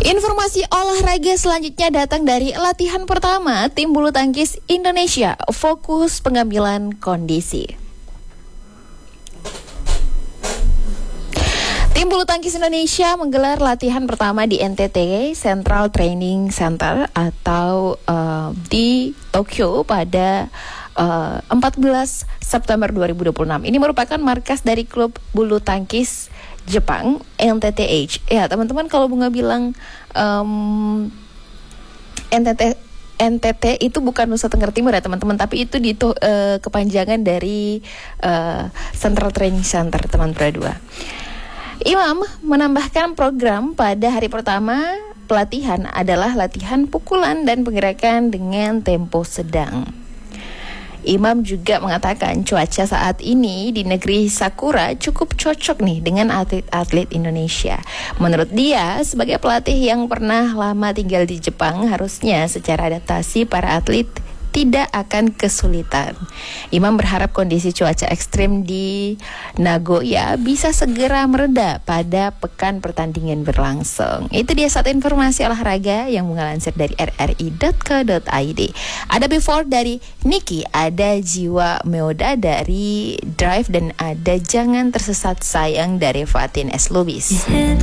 Informasi olahraga selanjutnya datang dari latihan pertama tim bulu tangkis Indonesia, fokus pengambilan kondisi. Tim bulu tangkis Indonesia menggelar latihan pertama di NTT Central Training Center atau di Tokyo pada 14 September 2026. Ini merupakan markas dari klub bulu tangkis Jepang, NTTH. Ya, teman-teman, kalau Bunga bilang NTT itu bukan Nusa Tenggara Timur ya, teman-teman, tapi itu kepanjangan dari Central Training Center, teman berdua. Imam menambahkan program pada hari pertama pelatihan adalah latihan pukulan dan penggerakan dengan tempo sedang. Imam juga mengatakan cuaca saat ini di negeri Sakura cukup cocok nih dengan atlet-atlet Indonesia. Menurut dia, sebagai pelatih yang pernah lama tinggal di Jepang, harusnya secara adaptasi para atlet tidak akan kesulitan. Imam berharap kondisi cuaca ekstrim di Nagoya bisa segera mereda pada pekan pertandingan berlangsung. Itu dia satu informasi olahraga yang mengelansir dari rri.co.id. Ada before dari Niki, ada jiwa Meoda dari Drive, dan ada jangan tersesat sayang dari Fatin S. Lubis.